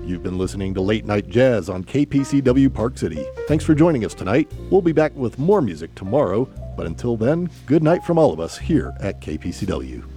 You've been listening to Late Night Jazz on KPCW Park City. Thanks for joining us tonight. We'll be back with more music tomorrow, but until then, good night from all of us here at KPCW.